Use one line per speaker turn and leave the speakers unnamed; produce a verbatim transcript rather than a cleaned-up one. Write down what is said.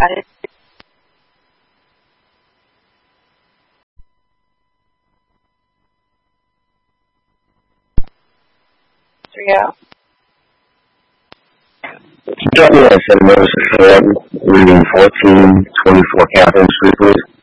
got it. Three out.
Can you drop me a set of notice for reading fourteen twenty-four Catherine Street, please?